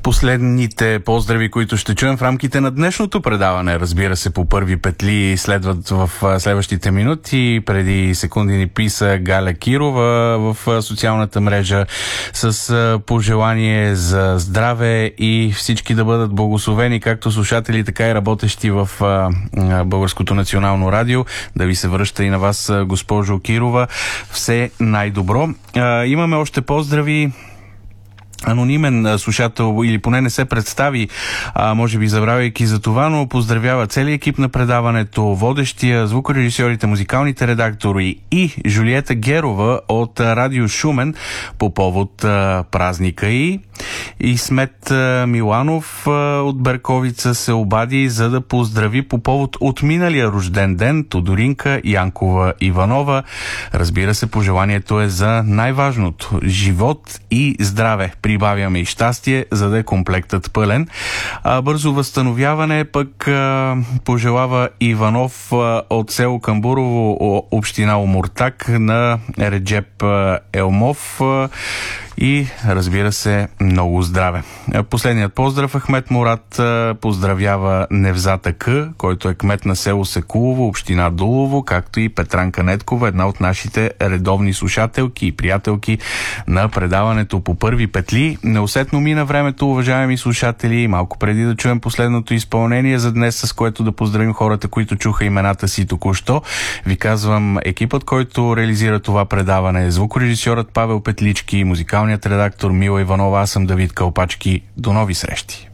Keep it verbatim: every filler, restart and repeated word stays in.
Последните поздрави, които ще чуем в рамките на днешното предаване, разбира се, по първи петли следват в следващите минути. Преди секунди ни писа Галя Кирова в социалната мрежа с пожелание за здраве и всички да бъдат благословени, както слушатели, така и работещи в Българското национално радио. Да ви се връща и на вас, госпожо Кирова. Все най-добро. Имаме още поздрави. Анонимен слушател, или поне не се представи, а, може би забравяйки за това, но поздравява целият екип на предаването, водещия, звукорежисьорите, музикалните редактори и Жулиета Герова от Радио Шумен по повод а, празника й. И Смет а, Миланов а, от Берковица се обади, за да поздрави по повод отминалия рожден ден Тодоринка Янкова Иванова. Разбира се, пожеланието е за най-важното – живот и здраве. Прибавяме и щастие, за да е комплектът пълен. А, бързо възстановяване пък а, пожелава Иванов а, от село Камбурово, община Омуртаг, на Реджеп а, Елмов. А, И, разбира се, много здраве. Последният поздрав, Ахмет Мурат поздравява Невзата К, който е кмет на село Секулово, община Дулово, както и Петранка Неткова, една от нашите редовни слушателки и приятелки на предаването по първи петли. Неусетно мина времето, уважаеми слушатели, малко преди да чуем последното изпълнение за днес, с което да поздравим хората, които чуха имената си току-що. Ви казвам, екипът, който реализира това предаване, звукорежисьорът Павел Петлички, музикалният редактор Мила Иванова, аз съм Давид Кълпачки. До нови срещи!